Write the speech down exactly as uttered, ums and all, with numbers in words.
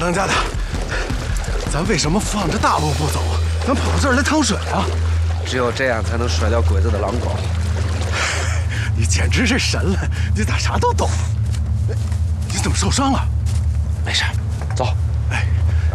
当家的，咱为什么放着大路不走，咱跑到这儿来趟水啊？ 只有这样才能甩掉鬼子的狼狗。 你简直是神了，你咋啥都懂？你怎么受伤了？ 没事，走。